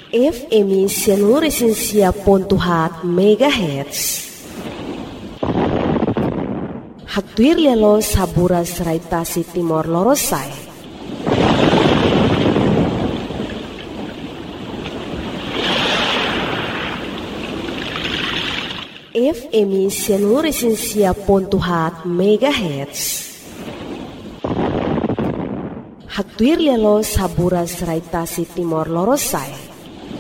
FM Sianuresensia.hat MHz. Haktuir lelo sabura serai tasi Timor Lorosai. FM Sianuresensia.hat MHz. Haktuir lelo sabura serai tasi Timor Lorosai.